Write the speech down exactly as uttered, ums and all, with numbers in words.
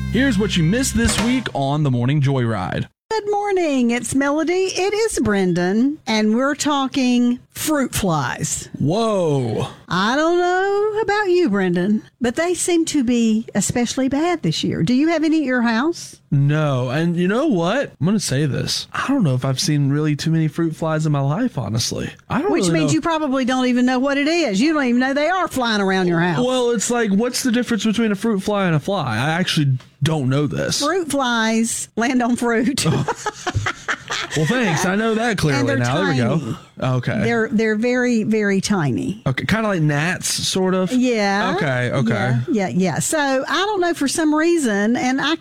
Here's what you missed this week on the Morning Joyride. Good morning. It's Melody. It is Brendan, and we're talking fruit flies. Whoa. I don't know about you, Brendan, but they seem to be especially bad this year. Do you have any at your house? No. And you know what? I'm going to say this. I don't know if I've seen really too many fruit flies in my life, honestly. I don't Which really means know. you probably don't even know what it is. You don't even know they are flying around your house. Well, it's like, what's the difference between a fruit fly and a fly? I actually don't know this. Fruit flies land on fruit. Well, thanks. I know that clearly And they're now. tiny. There we go. Okay. They're they're very, very tiny. Okay. Kind of like gnats, sort of. Yeah. Okay. Okay. Yeah, yeah, yeah. So I don't know for some reason, and I